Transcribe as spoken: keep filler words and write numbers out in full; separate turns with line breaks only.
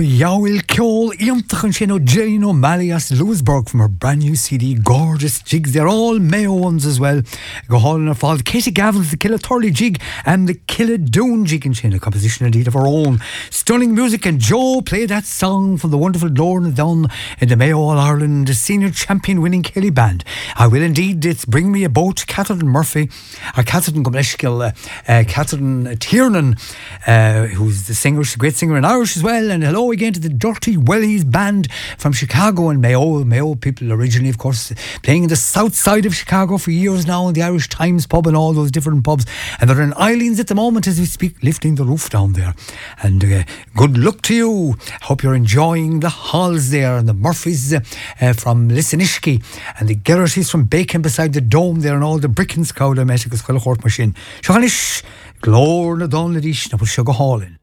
Yowil Kjol, Iantachan Shino, Jane O'Malley as Lewisburg from her brand new C D, gorgeous jigs. They're all Mayo ones as well. Go Hall and her fall. Katie Gavin's the Killa Turley jig and the Killa Doon jig and Shane, a composition indeed of her own. Stunning music, and Joe played that song from the wonderful Lorna Dunn in the Mayo All Ireland senior champion winning Kelly band. I will indeed. It's Bring Me a Boat, Catherine Murphy, or Catherine Gomleshkill, uh, uh, Catherine Tiernan, uh, who's the singer, she's a great singer in Irish as well. And hello again to the Dirty Wellies band from Chicago and Mayo. Mayo people originally, of course, playing in the south side of Chicago for years now in the Irish Times pub and all those different pubs. And they're in Eileen's at the moment as we speak, lifting the roof down there. And uh, good luck to you. Hope you're enjoying the Halls there, and the Murphys uh, uh, from Lissanishki, and the Gerrartys from Bacon beside the Dome there, and all the Brickens crowd I met because Court machine. Shanish, Glorna Donladish, na Sugar Hallin.